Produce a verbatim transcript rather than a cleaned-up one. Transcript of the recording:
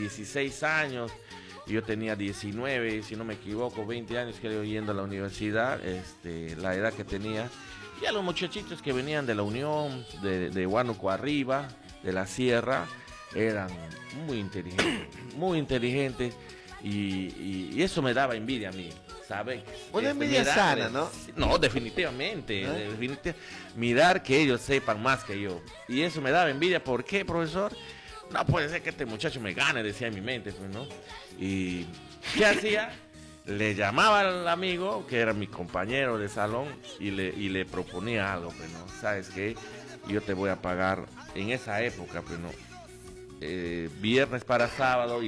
dieciséis años, yo tenía diecinueve, si no me equivoco, veinte años que yo yendo a la universidad, este, la edad que tenía. Y a los muchachitos que venían de la Unión, de, de Huánuco arriba, de la sierra, eran muy inteligentes, muy inteligentes, y, y, y eso me daba envidia a mí, ¿sabes? Una Este, envidia mirar, sana, ¿no? No, definitivamente, ¿Eh? definitivamente, mirar que ellos sepan más que yo, y eso me daba envidia. ¿Por qué, profesor? No puede ser que este muchacho me gane, decía en mi mente, pues, ¿no? Y ¿qué hacía? Le llamaba al amigo, que era mi compañero de salón, y le, y le proponía algo, pues, ¿no? ¿Sabes qué? Yo te voy a pagar en esa época, pues, ¿no? Eh, viernes para sábado, y